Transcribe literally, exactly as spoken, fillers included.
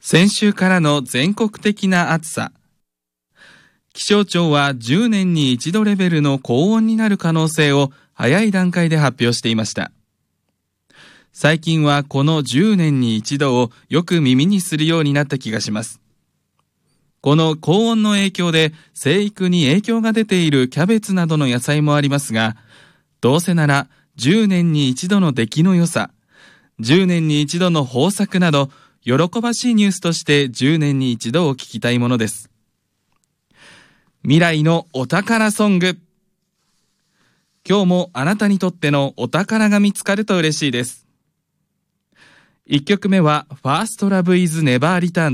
先週からの全国的な暑さ。気象庁はじゅうねんに一度レベルの高温になる可能性を早い段階で発表していました。最近はこのじゅうねんに一度をよく耳にするようになった気がします。この高温の影響で生育に影響が出ているキャベツなどの野菜もありますが、どうせならじゅうねんに一度の出来の良さ、じゅうねんに一度の豊作など、喜ばしいニュースとしてじゅうねんに一度を聞きたいものです。未来のお宝ソング。今日もあなたにとってのお宝が見つかると嬉しいです。いっきょくめは First Love is Never Return